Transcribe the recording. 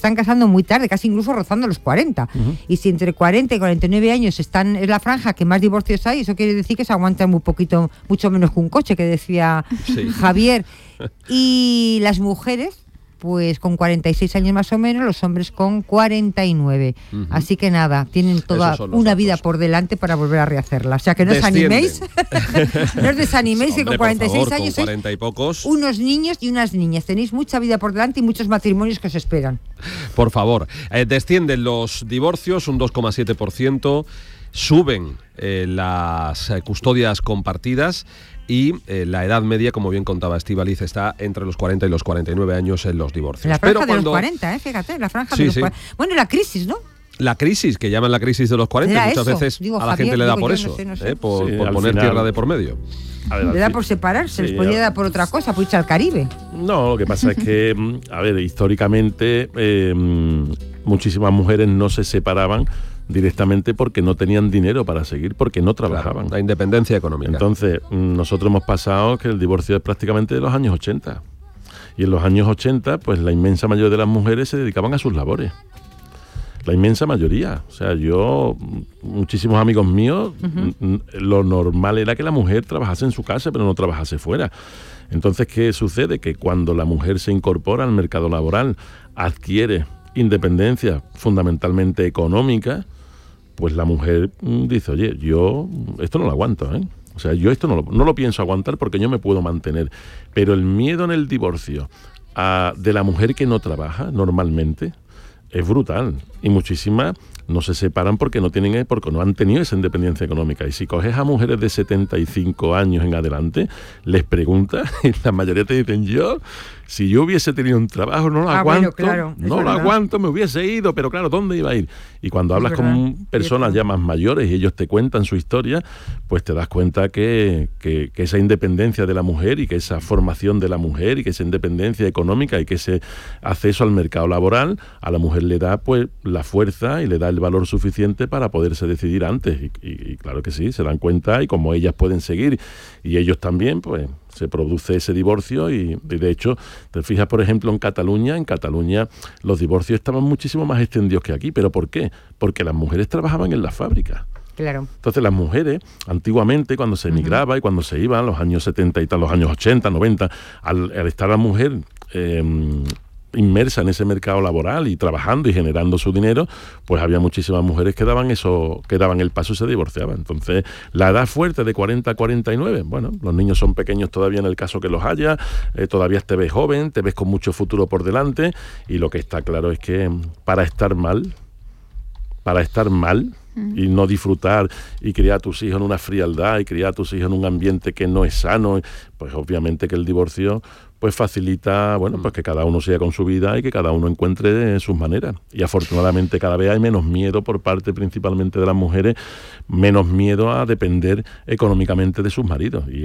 están casando muy tarde, casi incluso rozando los 40. Y si entre 40 y 49 años es la franja que más divorcios hay, eso quiere decir que se aguantan muy poquito, mucho menos que un coche, que decía Javier. Y las mujeres, pues con 46 años más o menos, los hombres con 49. Así que nada, tienen toda una vida por delante para volver a rehacerla. O sea que no os animéis, no os desaniméis, hombre, que con 46 favor, años con 40 y pocos, unos niños y unas niñas. Tenéis mucha vida por delante y muchos matrimonios que os esperan. Por favor, descienden los divorcios un 2,7%, suben las custodias compartidas, y la edad media, como bien contaba Estíbaliz, está entre los 40 y los 49 años en los divorcios. La franja de los 40, fíjate, la franja de los 40. Bueno, la crisis, ¿no? La crisis, que llaman la crisis de los 40, muchas veces a la gente le da por eso, no sé. Por poner final, tierra de por medio. A ver, le da por separarse, les podría dar por otra cosa, por irse al Caribe. No, lo que pasa es que, a ver, históricamente muchísimas mujeres no se separaban directamente porque no tenían dinero para seguir, porque no trabajaban. Claro, la independencia económica. Entonces, nosotros hemos pasado que el divorcio es prácticamente de los años 80. Y en los años 80, pues la inmensa mayoría de las mujeres se dedicaban a sus labores. La inmensa mayoría. O sea, muchísimos amigos míos, lo normal era que la mujer trabajase en su casa, pero no trabajase fuera. Entonces, ¿qué sucede? Que cuando la mujer se incorpora al mercado laboral, adquiere independencia fundamentalmente económica, pues la mujer dice, oye, yo esto no lo aguanto, ¿eh? O sea, yo esto no lo pienso aguantar porque yo me puedo mantener. Pero el miedo en el divorcio de la mujer que no trabaja normalmente es brutal. Y muchísimas no se separan porque no han tenido esa independencia económica. Y si coges a mujeres de 75 años en adelante, les preguntas, y la mayoría te dicen, si yo hubiese tenido un trabajo, no lo aguanto, bueno, claro, no lo aguanto, me hubiese ido, pero claro, ¿dónde iba a ir? Y cuando hablas con personas ya más mayores y ellos te cuentan su historia, pues te das cuenta que esa independencia de la mujer y que esa formación de la mujer y que esa independencia económica y que ese acceso al mercado laboral a la mujer le da pues la fuerza y le da el valor suficiente para poderse decidir antes. Y claro que sí, se dan cuenta, y como ellas pueden seguir y ellos también, pues se produce ese divorcio y de hecho, te fijas, por ejemplo, en Cataluña los divorcios estaban muchísimo más extendidos que aquí. ¿Pero por qué? Porque las mujeres trabajaban en las fábricas. Claro. Entonces las mujeres, antiguamente, cuando se emigraba y cuando se iban, los años 70 y tal, los años 80, 90, al estar la mujer inmersa en ese mercado laboral y trabajando y generando su dinero, pues había muchísimas mujeres que daban el paso y se divorciaban. Entonces, la edad fuerte de 40 a 49, bueno, los niños son pequeños todavía en el caso que los haya, todavía te ves joven, te ves con mucho futuro por delante, y lo que está claro es que para estar mal y no disfrutar y criar a tus hijos en una frialdad y criar a tus hijos en un ambiente que no es sano, pues obviamente que el divorcio pues facilita, bueno, pues que cada uno siga con su vida y que cada uno encuentre sus maneras. Y afortunadamente cada vez hay menos miedo por parte principalmente de las mujeres, menos miedo a depender económicamente de sus maridos. Y